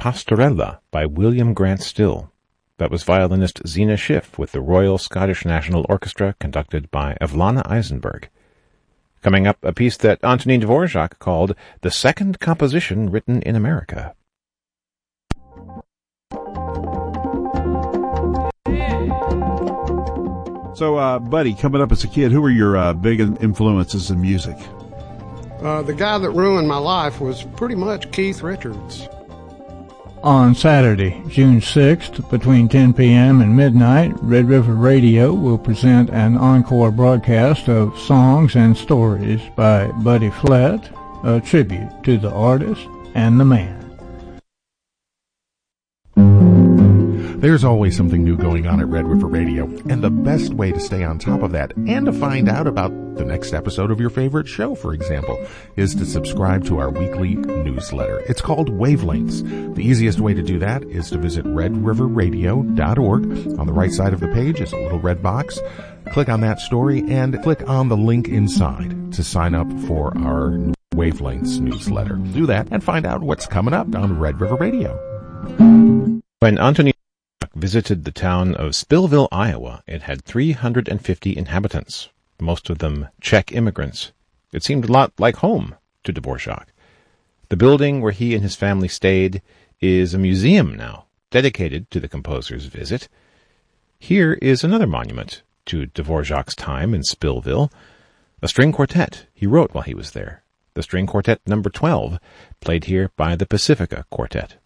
Pastorella by William Grant Still. That was violinist Zena Schiff with the Royal Scottish National Orchestra conducted by Evlana Eisenberg. Coming up, a piece that Antonin Dvorak called the second composition written in America. So, Buddy, coming up as a kid, who were your big influences in music? The guy that ruined my life was pretty much Keith Richards. On Saturday, June 6th, between 10 p.m. and midnight, Red River Radio will present an encore broadcast of Songs and Stories by Buddy Flett, a tribute to the artist and the man. There's always something new going on at Red River Radio, and the best way to stay on top of that and to find out about the next episode of your favorite show, for example, is to subscribe to our weekly newsletter. It's called Wavelengths. The easiest way to do that is to visit redriverradio.org. On the right side of the page is a little red box. Click on that story and click on the link inside to sign up for our Wavelengths newsletter. Do that and find out what's coming up on Red River Radio. When Antonin visited the town of Spillville, Iowa, it had 350 inhabitants, most of them Czech immigrants. It seemed a lot like home to Dvorak. The building where he and his family stayed is a museum now, dedicated to the composer's visit. Here is another monument to Dvorak's time in Spillville, a string quartet he wrote while he was there. The string quartet number 12, played here by the Pacifica Quartet.